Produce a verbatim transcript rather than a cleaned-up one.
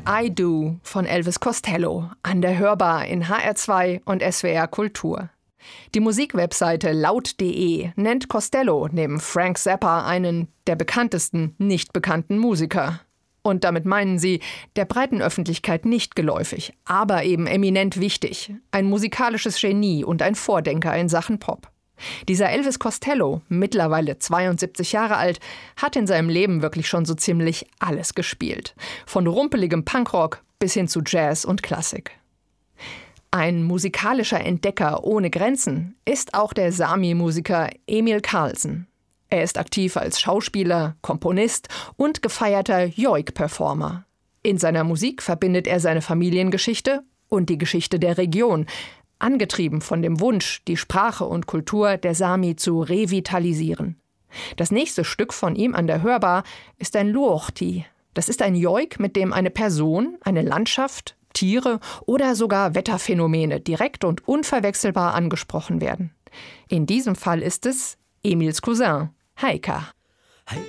I Do von Elvis Costello an der Hörbar in H R zwei und S W R Kultur. Die Musikwebseite laut punkt de nennt Costello neben Frank Zappa einen der bekanntesten nicht bekannten Musiker. Und damit meinen sie, der breiten Öffentlichkeit nicht geläufig, aber eben eminent wichtig. Ein musikalisches Genie und ein Vordenker in Sachen Pop. Dieser Elvis Costello, mittlerweile zweiundsiebzig Jahre alt, hat in seinem Leben wirklich schon so ziemlich alles gespielt. Von rumpeligem Punkrock bis hin zu Jazz und Klassik. Ein musikalischer Entdecker ohne Grenzen ist auch der Sami-Musiker Emil Karlsson. Er ist aktiv als Schauspieler, Komponist und gefeierter Joik-Performer. In seiner Musik verbindet er seine Familiengeschichte und die Geschichte der Region, angetrieben von dem Wunsch, die Sprache und Kultur der Sami zu revitalisieren. Das nächste Stück von ihm an der Hörbar ist ein Luohti. Das ist ein Joik, mit dem eine Person, eine Landschaft, Tiere oder sogar Wetterphänomene direkt und unverwechselbar angesprochen werden. In diesem Fall ist es Emils Cousin, Haika.